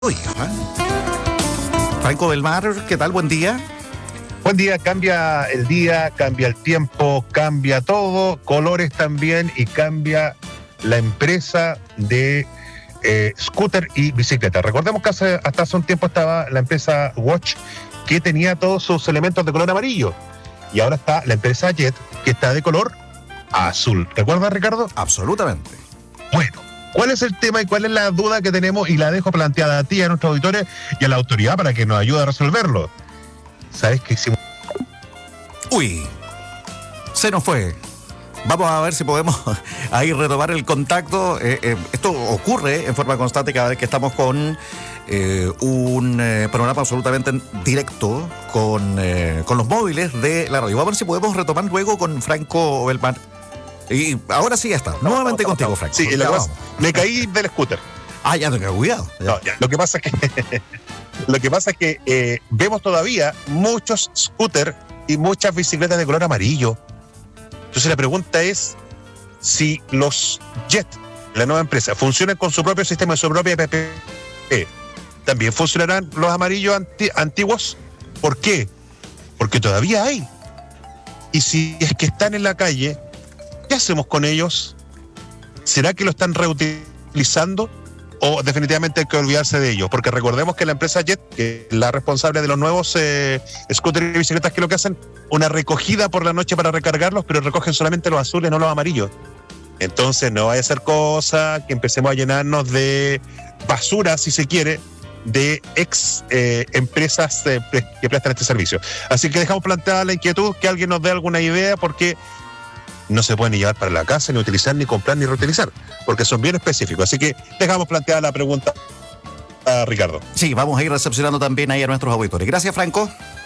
Uy, Franco del Mar, ¿qué tal? Buen día. Buen día, cambia el día, cambia el tiempo, cambia todo, colores también, y cambia la empresa de scooter y bicicleta. Recordemos que hasta hace un tiempo estaba la empresa Watch, que tenía todos sus elementos de color amarillo, y ahora está la empresa Jet, que está de color azul. ¿Recuerdas, Ricardo? Absolutamente. Bueno, ¿cuál es el tema y cuál es la duda que tenemos? Y la dejo planteada a ti, a nuestros auditores y a la autoridad para que nos ayude a resolverlo. ¿Sabes qué hicimos? Uy, se nos fue. Vamos a ver si podemos ahí retomar el contacto. Esto ocurre en forma constante cada vez que estamos con un programa absolutamente en directo con los móviles de la radio. Vamos a ver si podemos retomar luego con Franco del Mar. Y ahora sí ya está. Nuevamente contigo, Franco. Sí, me caí del scooter. Ah, ya, cuidado. Ya. No, ya. Lo que pasa es que vemos todavía muchos scooters y muchas bicicletas de color amarillo. Entonces la pregunta es si los Jet, la nueva empresa, funcionan con su propio sistema, su propia PPP. ¿También funcionarán los amarillos antiguos? ¿Por qué? Porque todavía hay. Y si es que están en la calle, ¿qué hacemos con ellos? ¿Será que lo están reutilizando? ¿O definitivamente hay que olvidarse de ellos? Porque recordemos que la empresa Jet, que es la responsable de los nuevos scooters y bicicletas, que es lo que hacen, una recogida por la noche para recargarlos, pero recogen solamente los azules, no los amarillos. Entonces no vaya a ser cosa que empecemos a llenarnos de basura, si se quiere, de ex empresas que prestan este servicio. Así que dejamos planteada la inquietud, que alguien nos dé alguna idea, porque no se pueden ni llevar para la casa, ni utilizar, ni comprar, ni reutilizar, porque son bien específicos. Así que dejamos planteada la pregunta a Ricardo. Sí, vamos a ir recepcionando también ahí a nuestros auditores. Gracias, Franco.